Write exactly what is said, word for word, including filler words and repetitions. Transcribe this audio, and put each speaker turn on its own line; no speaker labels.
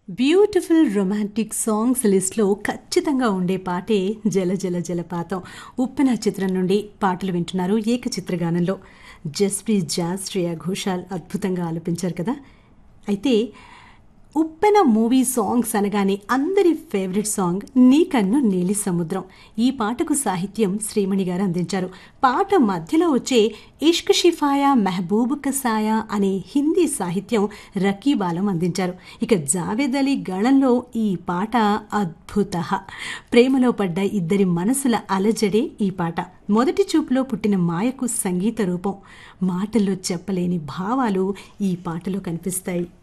Beautiful romantic songs లిస్ట్లో ఖచ్చితంగా ఉండే పాటే జల జల జలపాతం. ఉప్పెన చిత్రం నుండి పాటలు వింటున్నారు ఏకచిత్రగానంలో. జస్ప్రీత్ జాజ్, శ్రేయా ఘోషాల్ అద్భుతంగా ఆలపించారు కదా. అయితే ఉప్పెన మూవీ సాంగ్స్ అనగానే అందరి ఫేవరెట్ సాంగ్ నీ కన్ను నీలి సముద్రం. ఈ పాటకు సాహిత్యం శ్రీమణి గారు అందించారు. పాట మధ్యలో వచ్చే ఇష్క్ షిఫాయా మెహబూబ్ కసాయా అనే హిందీ సాహిత్యం రకీబాలం అందించారు. ఇక జావేద్ అలీ గళంలో ఈ పాట అద్భుత. ప్రేమలో పడ్డ ఇద్దరి మనసుల అలజడే ఈ పాట. మొదటి చూపులో పుట్టిన మాయకు సంగీత రూపం. మాటల్లో చెప్పలేని భావాలు ఈ పాటలో కనిపిస్తాయి.